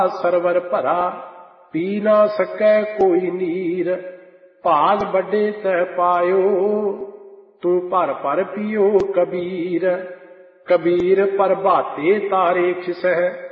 Server भरा, P ना सकै कोई नीर। भाग बड़े तह पायो, तू भर भर पियो कबीर। कबीर प्रभाते तारे खिसह,